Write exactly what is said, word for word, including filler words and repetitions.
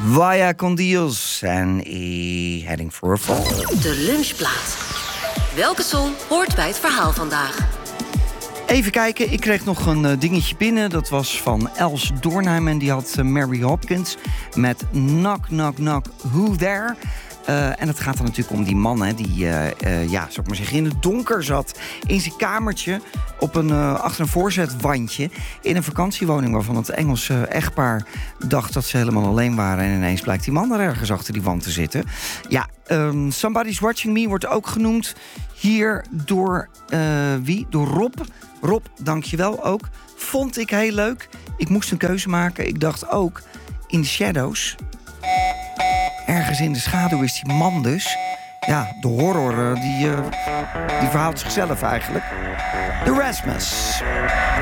Vaya con Dios en e Heading for a Fall. De lunchplaat. Welke song hoort bij het verhaal vandaag? Even kijken, ik kreeg nog een uh, dingetje binnen. Dat was van Els Doornheim en die had uh, Mary Hopkins met Knock, Knock, Knock, Who There? Uh, en het gaat dan natuurlijk om die man hè, die uh, uh, ja, zou ik maar zeggen, in het donker zat in zijn kamertje op een, uh, achter een voorzetwandje in een vakantiewoning waarvan het Engelse echtpaar dacht dat ze helemaal alleen waren. En ineens blijkt die man er ergens achter die wand te zitten. Ja, um, Somebody's Watching Me wordt ook genoemd hier door uh, wie? Door Rob. Rob, dankjewel ook. Vond ik heel leuk. Ik moest een keuze maken. Ik dacht ook In the Shadows. Ergens in de schaduw is die man dus. Ja, de horror, uh, die, uh, die verhaalt zichzelf eigenlijk. The Rasmus.